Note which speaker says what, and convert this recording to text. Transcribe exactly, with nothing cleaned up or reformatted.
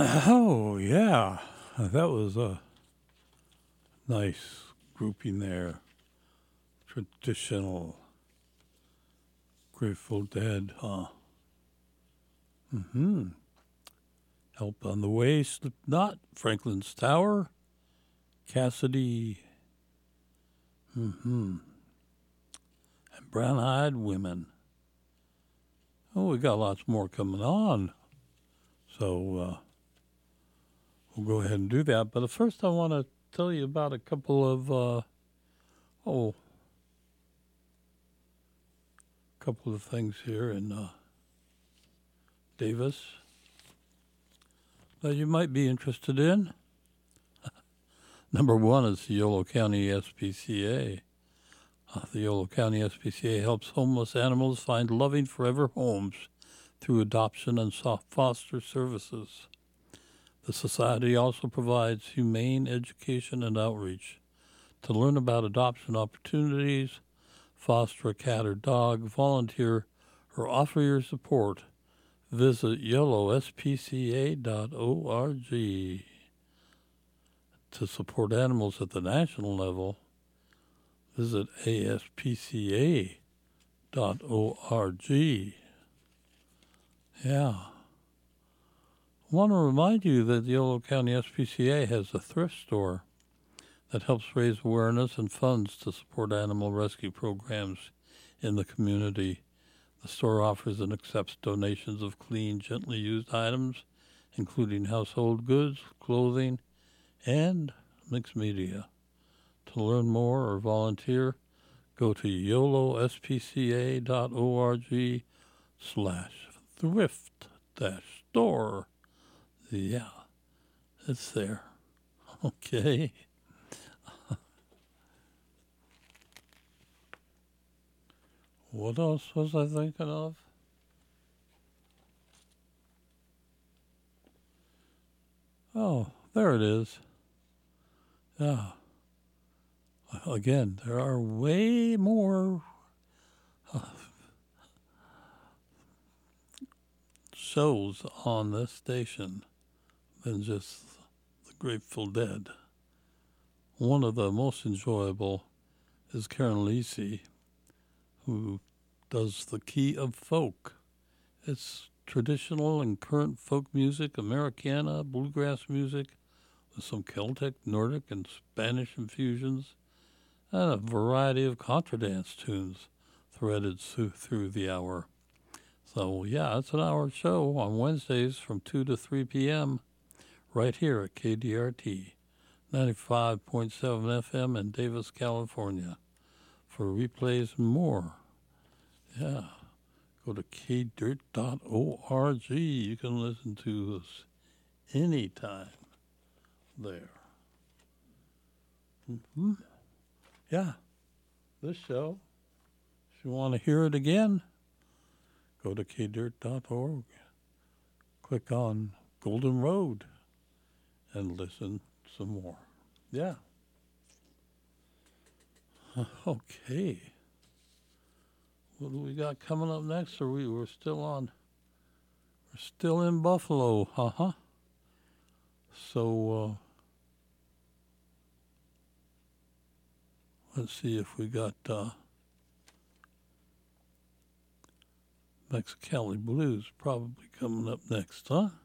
Speaker 1: Oh, yeah. That was a nice grouping there. Traditional Grateful Dead, huh? Mm-hmm. Help on the Way, Slipknot, Franklin's Tower, Cassidy, mm-hmm. and Brown Eyed Women. Oh, we got lots more coming on. So uh, we'll go ahead and do that. But first I want to tell you about a couple of, uh, oh, a couple of things here in uh, Davis that you might be interested in. Number one is the Yolo County S P C A. Uh, the Yolo County S P C A helps homeless animals find loving forever homes through adoption and soft foster services. The Society also provides humane education and outreach. To learn about adoption opportunities, foster a cat or dog, volunteer, or offer your support, visit yellow s p c a dot org. To support animals at the national level, visit a s p c a dot org. Yeah. I want to remind you that the Yolo County S P C A has a thrift store that helps raise awareness and funds to support animal rescue programs in the community. The store offers and accepts donations of clean, gently used items, including household goods, clothing, and mixed media. To learn more or volunteer, go to yolo s p c a dot org slash thrift dash store. Yeah, it's there. Okay. What else was I thinking of? Oh, there it is. Yeah. Again, there are way more uh, shows on this station than just the Grateful Dead. One of the most enjoyable is Karen Lisi, who does the Key of Folk. It's traditional and current folk music, Americana, bluegrass music, with some Celtic, Nordic, and Spanish infusions, and a variety of contradance tunes threaded through the hour. So, yeah, it's an hour show on Wednesdays from two to three p.m. right here at K D R T, ninety-five point seven F M in Davis, California. For replays and more, yeah, go to k dirt dot org. You can listen to us anytime there. Mm-hmm. Yeah, this show, if you want to hear it again, go to k dirt dot org, click on Golden Road, and listen some more. Yeah. Okay. What do we got coming up next? Are we, we're still on, we're still in Buffalo, uh-huh. So, uh, let's see if we got, uh, Mexicali Blues probably coming up next, huh?